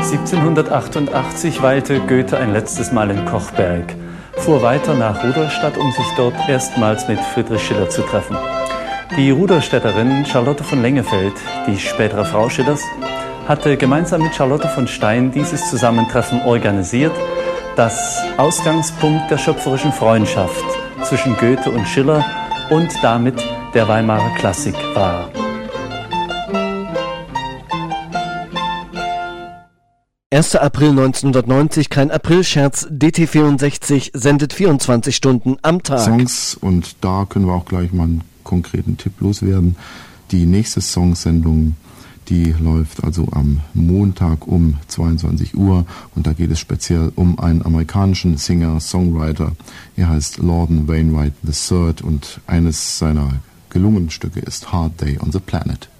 1788 weilte Goethe ein letztes Mal in Kochberg, fuhr weiter nach Rudolstadt, um sich dort erstmals mit Friedrich Schiller zu treffen. Die Rudolstädterin Charlotte von Lengefeld, die spätere Frau Schillers, hatte gemeinsam mit Charlotte von Stein dieses Zusammentreffen organisiert, das Ausgangspunkt der schöpferischen Freundschaft zwischen Goethe und Schiller und damit der Weimarer Klassik war. 1. April 1990, kein Aprilscherz, DT64 sendet 24 Stunden am Tag. Songs, und da können wir auch gleich mal einen konkreten Tipp loswerden. Die nächste Songsendung, die läuft also am Montag um 22 Uhr und da geht es speziell um einen amerikanischen Singer-Songwriter. Er heißt Lorden Wainwright III und eines seiner gelungenen Stücke ist Hard Day on the Planet.